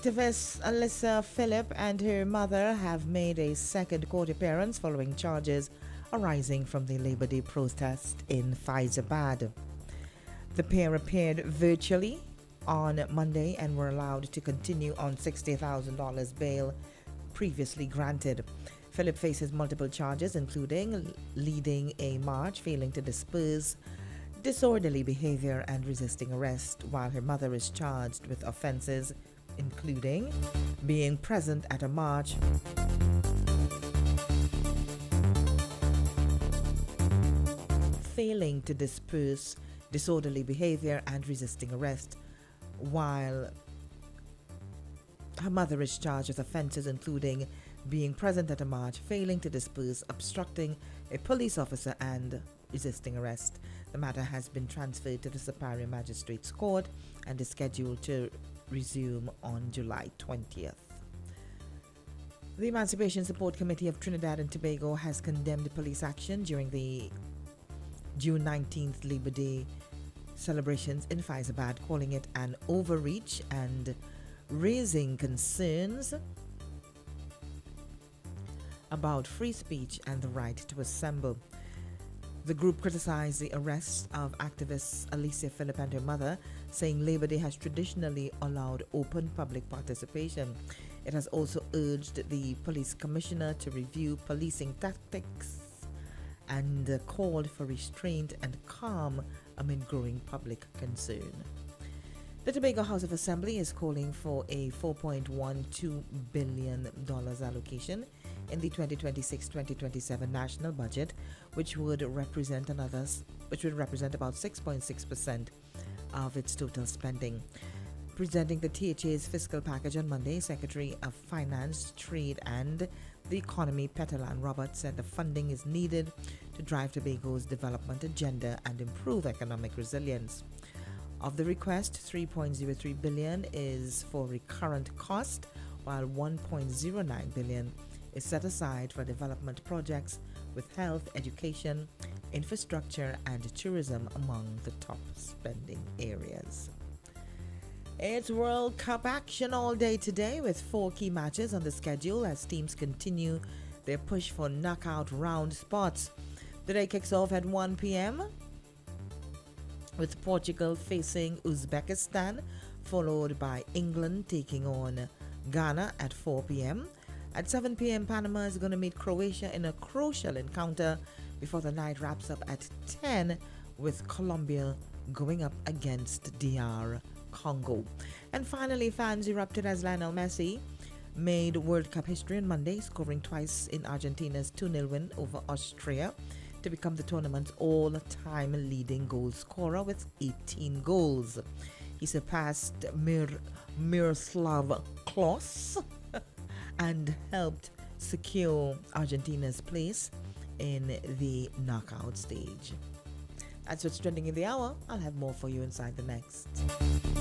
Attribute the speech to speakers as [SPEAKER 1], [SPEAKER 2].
[SPEAKER 1] Activist Alyssa Phillip and her mother have made a second court appearance following charges arising from the Labor Day protest in Faizabad. The pair appeared virtually on Monday and were allowed to continue on $60,000 bail previously granted. Phillip faces multiple charges, including leading a march, failing to disperse, disorderly behavior, and resisting arrest, while her mother is charged with offenses including being present at a march, failing to disperse, disorderly behavior, and resisting arrest, while her mother is charged with offenses including being present at a march, failing to disperse, obstructing a police officer, and resisting arrest. The matter has been transferred to the Superior Magistrates Court and is scheduled to resume on July 20th. The Emancipation Support Committee of Trinidad and Tobago has condemned police action during the June 19th Labor Day celebrations in Faizabad, calling it an overreach and raising concerns about free speech and the right to assemble. The group criticized the arrest of activist Alicia Phillip and her mother, saying Labor Day has traditionally allowed open public participation. It has also urged the police commissioner to review policing tactics and called for restraint and calm amid growing public concern. The Tobago House of Assembly is calling for a $4.12 billion allocation in the 2026-2027 national budget, which would represent about 6.6% of its total spending. Presenting the THA's fiscal package on Monday, Secretary of Finance, Trade and the Economy, Petalan Roberts, said the funding is needed to drive Tobago's development agenda and improve economic resilience. Of the request, $3.03 billion is for recurrent cost, while $1.09 billion is set aside for development projects with health, education, infrastructure, and tourism among the top spending areas. It's World Cup action all day today with 4 key matches on the schedule as teams continue their push for knockout round spots. The day kicks off at 1 p.m. with Portugal facing Uzbekistan, followed by England taking on Ghana at 4 p.m. At 7 p.m., Panama is going to meet Croatia in a crucial encounter before the night wraps up at 10 with Colombia going up against DR Congo. And finally, fans erupted as Lionel Messi made World Cup history on Monday, scoring twice in Argentina's 2-0 win over Austria to become the tournament's all-time leading goal scorer with 18 goals. He surpassed Miroslav Klose and helped secure Argentina's place in the knockout stage. That's what's trending in the hour. I'll have more for you inside the next.